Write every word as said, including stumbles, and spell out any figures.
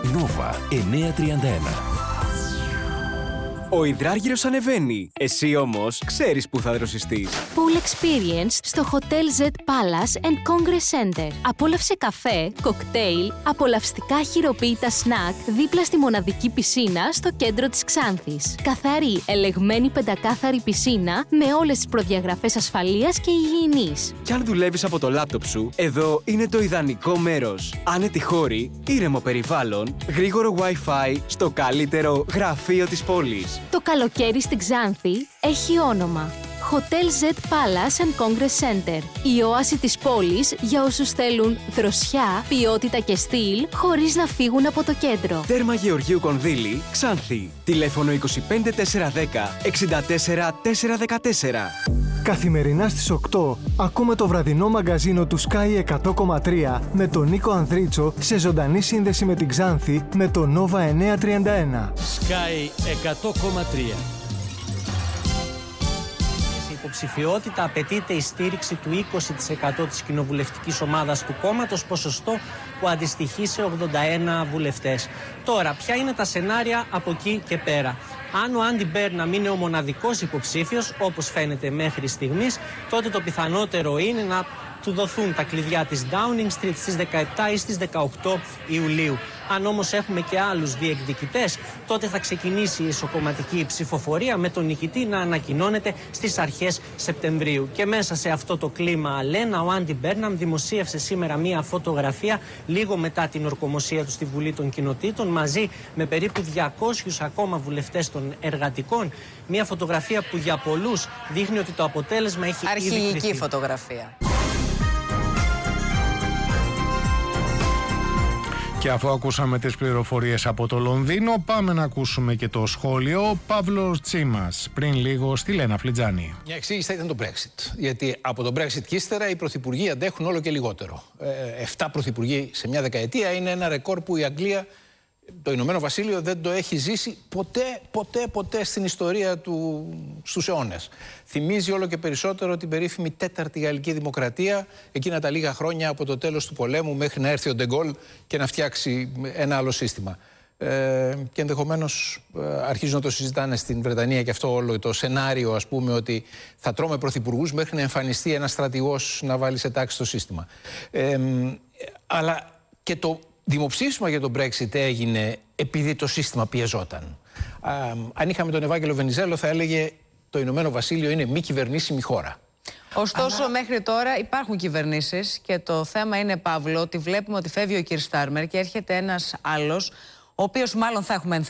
Νόβα εννιακόσια τριάντα ένα. Ο υδράργυρος ανεβαίνει. Εσύ όμως ξέρεις που θα δροσιστείς. Pool Experience στο Hotel Z Palace and Congress Center. Απόλαυσε καφέ, κοκτέιλ, απολαυστικά χειροποίητα σνακ δίπλα στη μοναδική πισίνα στο κέντρο της Ξάνθης. Καθαρή, ελεγμένη πεντακάθαρη πισίνα με όλες τις προδιαγραφές ασφαλείας και υγιεινής. Κι αν δουλεύεις από το λάπτοπ σου, εδώ είναι το ιδανικό μέρος. Άνετη χώρη, ήρεμο περιβάλλον, γρήγορο Wi-Fi στο καλύτερο γραφείο της πόλης. Το καλοκαίρι στην Ξάνθη έχει όνομα. Hotel Z Palace and Congress Center. Η όαση της πόλης για όσους θέλουν δροσιά, ποιότητα και στυλ, χωρίς να φύγουν από το κέντρο. Τέρμα Γεωργίου Κονδύλη, Ξάνθη. Τηλέφωνο είκοσι πέντε τετρακόσια δέκα εξήντα τέσσερα τετρακόσια δεκατέσσερα. Καθημερινά στις οκτώ ακούμε το βραδινό μαγκαζίνο του Sky εκατό κόμμα τρία με τον Νίκο Ανδρίτσο σε ζωντανή σύνδεση με την Ξάνθη με το Νόβα εννιακόσια τριάντα ένα. Sky εκατό κόμμα τρία. Υποψηφιότητα απαιτείται η στήριξη του είκοσι τοις εκατό της κοινοβουλευτικής ομάδας του κόμματος, ποσοστό που αντιστοιχεί σε ογδόντα ένα βουλευτές. Τώρα, ποια είναι τα σενάρια από εκεί και πέρα? Αν ο Άντι Μπέρναμ είναι ο μοναδικός υποψήφιος, όπως φαίνεται μέχρι στιγμής, τότε το πιθανότερο είναι να του δοθούν τα κλειδιά της Downing Street στις δεκαεπτά ή στις δεκαοκτώ Ιουλίου. Αν όμως έχουμε και άλλους διεκδικητές, τότε θα ξεκινήσει η ισοκομματική ψηφοφορία με τον νικητή να ανακοινώνεται στις αρχές Σεπτεμβρίου. Και μέσα σε αυτό το κλίμα αλένα, ο Άντι Μπέρναμ δημοσίευσε σήμερα μία φωτογραφία λίγο μετά την ορκομοσία του στη Βουλή των Κοινοτήτων, μαζί με περίπου διακόσιους ακόμα βουλευτές των εργατικών. Μία φωτογραφία που για πολλούς δείχνει ότι το αποτέλεσμα έχει ήδη κρυφτεί. Αρχηγική φωτογραφία. Και αφού ακούσαμε τις πληροφορίες από το Λονδίνο, πάμε να ακούσουμε και το σχόλιο. Παύλος Τσίμας, πριν λίγο στη Λένα Φλιτζάνη. Μια εξήγηση θα ήταν το Brexit. Γιατί από το Brexit και ύστερα οι πρωθυπουργοί αντέχουν όλο και λιγότερο. Ε, εφτά πρωθυπουργοί σε μια δεκαετία είναι ένα ρεκόρ που η Αγγλία, το Ηνωμένο Βασίλειο, δεν το έχει ζήσει ποτέ, ποτέ, ποτέ στην ιστορία του στους αιώνες. Θυμίζει όλο και περισσότερο την περίφημη τέταρτη Γαλλική Δημοκρατία, εκείνα τα λίγα χρόνια από το τέλος του πολέμου μέχρι να έρθει ο Ντεγκόλ και να φτιάξει ένα άλλο σύστημα. Ε, και ενδεχομένως ε, αρχίζουν να το συζητάνε στην Βρετανία και αυτό όλο το σενάριο, ας πούμε, ότι θα τρώμε πρωθυπουργούς μέχρι να εμφανιστεί ένας στρατηγός να βάλει σε τάξη το σύστημα. Ε, αλλά και το δημοψήφισμα για τον Brexit έγινε επειδή το σύστημα πιεζόταν. Α, αν είχαμε τον Ευάγγελο Βενιζέλο θα έλεγε το Ηνωμένο Βασίλειο είναι μη κυβερνήσιμη χώρα. Ωστόσο, Αλλά... μέχρι τώρα υπάρχουν κυβερνήσεις και το θέμα είναι, Παύλο, ότι βλέπουμε ότι φεύγει ο κ. Στάρμερ και έρχεται ένας άλλος, ο οποίος μάλλον θα έχουμε